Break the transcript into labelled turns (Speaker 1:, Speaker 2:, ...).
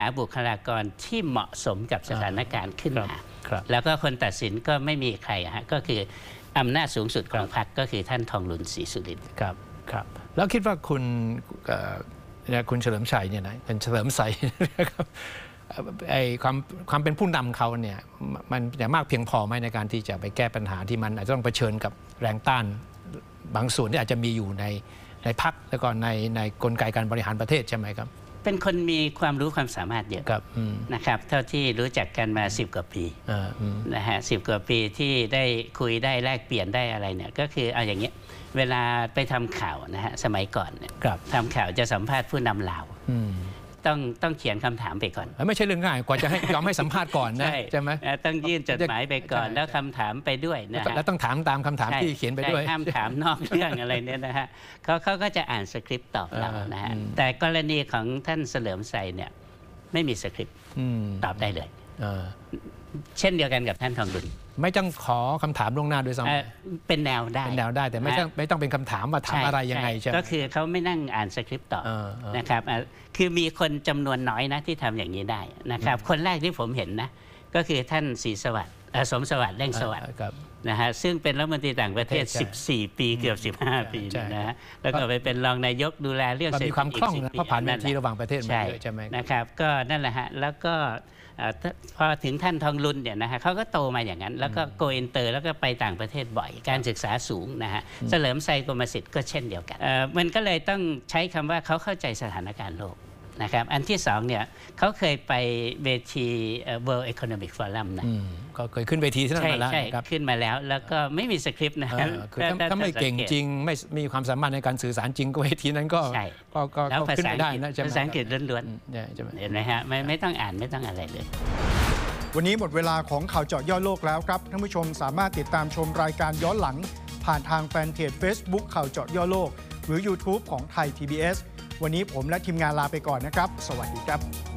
Speaker 1: หาบุคลากรที่เหมาะสมกับสถานการณ์ขึ้นมา
Speaker 2: แล้ว
Speaker 1: ก็คนตัดสินก็ไม่มีใครฮะก็คืออำนาจสูงสุดของพรรคก็คือท่านทองหลุนศรีสุรินทร์
Speaker 2: ครับแล้วคิดว่าคุณเฉลิมชัยเนี่ยนะเป็นเฉลิมชัยนะครับไอ้ความเป็นผู้นำเขาเนี่ยมันจะมากเพียงพอไหมในการที่จะไปแก้ปัญหาที่มันอาจจะต้องเผชิญกับแรงต้านบางส่วนที่อาจจะมีอยู่ในพรรคแล้วก็ในกลไกการบริหารประเทศใช่ไหมครับ
Speaker 1: เป็นคนมีความรู้ความสามารถเยอะนะครับเท่าที่รู้จักกันมา10 กว่าปีนะฮะ10 กว่าปีที่ได้คุยได้แลกเปลี่ยนได้อะไรเนี่ยก็คือเอาอย่างเงี้ยเวลาไปทำข่าวนะฮะสมัยก่อนเนี่ยทำข่าวจะสัมภาษณ์ผู้นำลาวต้องเขียนคำถามไปก่อน
Speaker 2: ไม่ใช่เรื่องง่ายกว่าจะให้ยอมให้สัมภาษณ์ก่อนนะใช่ไหม
Speaker 1: ต้องยื่นจดหมายไปก่อนแล้วคำถามไปด้วยนะ
Speaker 2: แล้วต้องถามตามคำถามที่เขียนไปด้วย
Speaker 1: ห้ามถามนอกเรื่องอะไรเนี่ยนะฮะเขาก็จะอ่านสคริปต์ตอบเรานะฮะแต่กรณีของท่านเฉลิมชัยเนี่ยไม่มีสคริปต์ตอบได้เลยเช่นเดียวกันกับท่านทองหลุน
Speaker 2: ไม่ต้องขอคำถามล่วงหน้าด้วยซ้ำ
Speaker 1: เป็นแนวได้
Speaker 2: แต่ไม่ต้องเป็นคำถามว่าถามอะไรยังไงใช่ไหม
Speaker 1: ก็คือเขาไม่นั่งอ่านสคริปต์ต่อนะครับคือมีคนจำนวนน้อยนะที่ทำอย่างนี้ได้นะครับคนแรกที่ผมเห็นนะก็คือท่านศรีสวัสดิ์สมสวัสดิ์เร่งสวัสดิ์นะฮะซึ่งเป็นรัฐมนตรีต่างประเทศ14 ปีเกือบ15 ปีนะฮะแล้วก็ไปเป็นรองนายกดูแลเรื่องเศรษฐกิจ
Speaker 2: มีความคล่องเพราะผ่านเวทีระหว่างประเทศมาเยอะใช่ไหม
Speaker 1: นะครับก็นั่นแหละฮะแล้วก็พอถึงท่านทองหลุนเนี่ยนะฮะเขาก็โตมาอย่างนั้นแล้วก็โกอินเตอร์แล้วก็ไปต่างประเทศบ่อยการศึกษาสูงนะฮะเฉลิมชัยกรมสิทธิ์ก็เช่นเดียวกันมันก็เลยต้องใช้คำว่าเขาเข้าใจสถานการณ์โลกนะครับอันที่สองเนี่ยเขาเคยไปเวที World Economic Forum นะ
Speaker 2: ก็เคยขึ้นเวทีที่นั่นมาแล้ว
Speaker 1: ขึ้นมาแล้วก็ไม่มีสคริปต์นะ
Speaker 2: คือถ้าไม่เก่งจริงไม่มีความสามารถในการสื่อสารจริงก็เวทีนั้นก็ขึ้นไม่ได้นะ
Speaker 1: ภาษาอังกฤษล้วนๆเห็นไหมฮะไม่ต้องอ่านไม่ต้องอะไรเลย
Speaker 3: วันนี้หมดเวลาของข่าวเจาะย่อโลกแล้วครับท่านผู้ชมสามารถติดตามชมรายการย้อนหลังผ่านทางแฟนเพจ Facebook ข่าวเจาะย่อโลกหรือ YouTube ของไทย PBS วันนี้ผมและทีมงานลาไปก่อนนะครับสวัสดีครับ